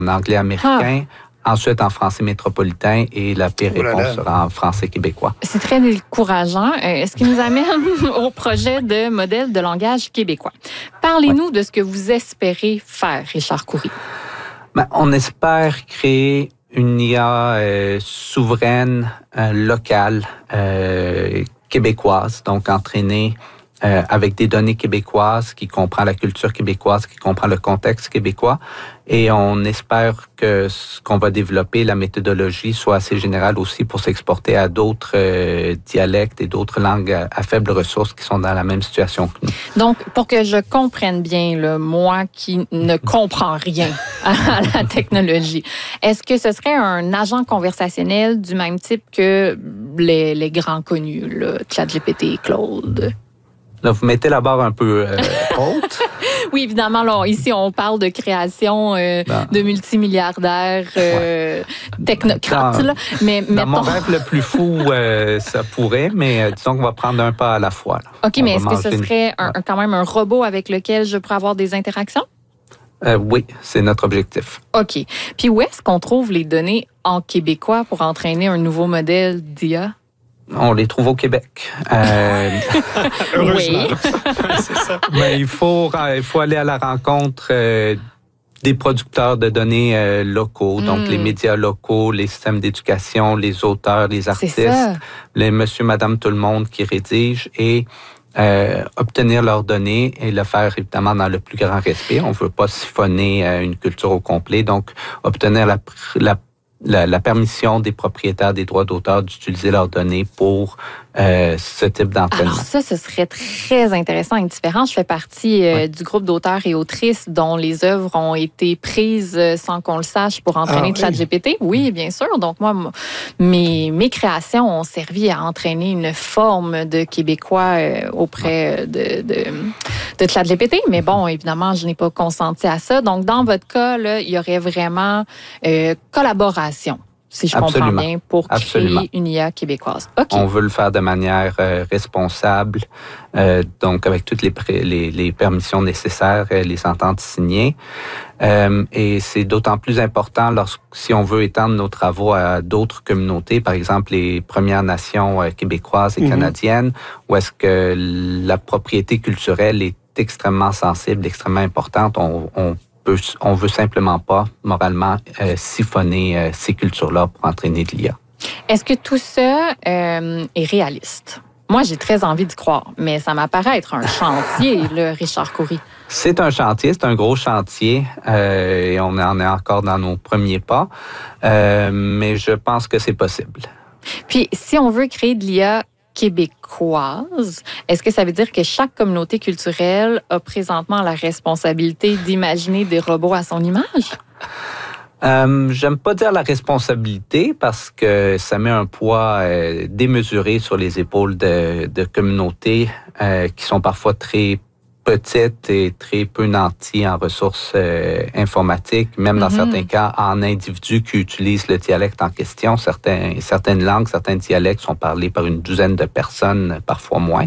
anglais américain, ensuite en français métropolitain et la pire réponse sera en français québécois. C'est très décourageant. Ce qui nous amène au projet de modèle de langage québécois. Parlez-nous de ce que vous espérez faire, Richard Coury. On espère créer une IA souveraine, locale, québécoise, donc entraînée avec des données québécoises, qui comprend la culture québécoise, qui comprend le contexte québécois. Et on espère que ce qu'on va développer, la méthodologie, soit assez générale aussi pour s'exporter à d'autres dialectes et d'autres langues à faibles ressources qui sont dans la même situation que nous. Donc, pour que je comprenne bien, là, moi qui ne comprends rien à la technologie, est-ce que ce serait un agent conversationnel du même type que les grands connus, là, ChatGPT, Claude? Là, vous mettez la barre un peu haute. Oui, évidemment. Là, ici, on parle de création de multimilliardaires technocrates. Là. Mais dans mon rêve le plus fou, ça pourrait, mais disons qu'on va prendre un pas à la fois. Là. OK, mais est-ce que ce serait quand même un robot avec lequel je pourrais avoir des interactions? Oui, c'est notre objectif. OK. Puis où est-ce qu'on trouve les données en québécois pour entraîner un nouveau modèle d'IA? On les trouve au Québec. Heureusement. Oui. C'est ça. Mais il faut aller à la rencontre des producteurs de données locaux, donc les médias locaux, les systèmes d'éducation, les auteurs, les artistes, les monsieur, madame, tout le monde qui rédigent et obtenir leurs données et le faire évidemment dans le plus grand respect. On ne veut pas siphonner une culture au complet, donc obtenir la permission des propriétaires des droits d'auteur d'utiliser leurs données pour ce type d'entraînement. Alors ça, ce serait très intéressant et différent. Je fais partie du groupe d'auteurs et autrices dont les œuvres ont été prises sans qu'on le sache pour entraîner ChatGPT. Oui, bien sûr. Donc moi, mes créations ont servi à entraîner une forme de québécois auprès de ChatGPT. Mais bon, évidemment, je n'ai pas consenti à ça. Donc dans votre cas, là, il y aurait vraiment collaboration, si je comprends bien, pour créer une IA québécoise. Okay. On veut le faire de manière responsable, donc avec toutes les permissions nécessaires, les ententes signées. Et c'est d'autant plus important si on veut étendre nos travaux à d'autres communautés, par exemple les Premières Nations québécoises et canadiennes, où est-ce que la propriété culturelle est extrêmement sensible, extrêmement importante. On veut simplement pas, moralement, siphonner ces cultures-là pour entraîner de l'IA. Est-ce que tout ça est réaliste? Moi, j'ai très envie d'y croire, mais ça m'apparaît être un chantier, là, Richard Coury. C'est un chantier, c'est un gros chantier, et on en est encore dans nos premiers pas, mais je pense que c'est possible. Puis, si on veut créer de l'IA québécoise, est-ce que ça veut dire que chaque communauté culturelle a présentement la responsabilité d'imaginer des robots à son image? J'aime pas dire la responsabilité parce que ça met un poids démesuré sur les épaules de communautés qui sont parfois très petites et très peu nanties en ressources informatiques, même dans certains cas en individus qui utilisent le dialecte en question. Certaines langues, certains dialectes sont parlés par une douzaine de personnes, parfois moins.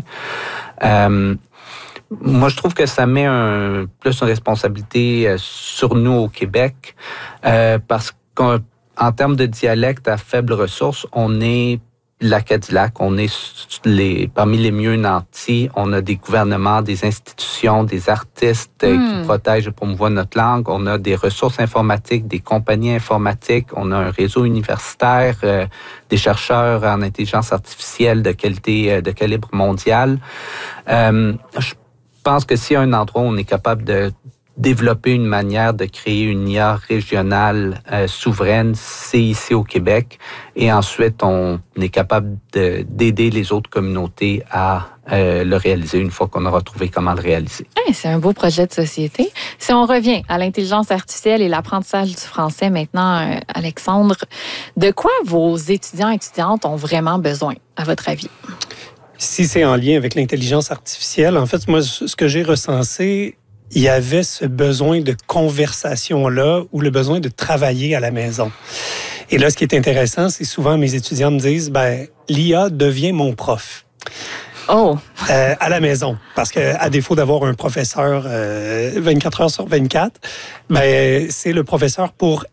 Moi, je trouve que ça met plus une responsabilité sur nous au Québec parce qu'en termes de dialecte à faibles ressources, on est l'Acadillac, on est parmi les mieux nantis. On a des gouvernements, des institutions, des artistes qui protègent et promouvoient notre langue. On a des ressources informatiques, des compagnies informatiques. On a un réseau universitaire, des chercheurs en intelligence artificielle de qualité, de calibre mondial. Je pense que s'il y a un endroit où on est capable de développer une manière de créer une IA régionale souveraine, c'est ici au Québec. Et ensuite, on est capable d'aider les autres communautés à le réaliser une fois qu'on aura trouvé comment le réaliser. C'est un beau projet de société. Si on revient à l'intelligence artificielle et l'apprentissage du français maintenant, Alexandre, de quoi vos étudiants et étudiantes ont vraiment besoin, à votre avis? Si c'est en lien avec l'intelligence artificielle, en fait, moi, ce que j'ai recensé, il y avait ce besoin de conversation-là ou le besoin de travailler à la maison. Et là, ce qui est intéressant, c'est souvent mes étudiants me disent, l'IA devient mon prof. Oh! À la maison. Parce qu'à défaut d'avoir un professeur 24 heures sur 24, ben, c'est le professeur pour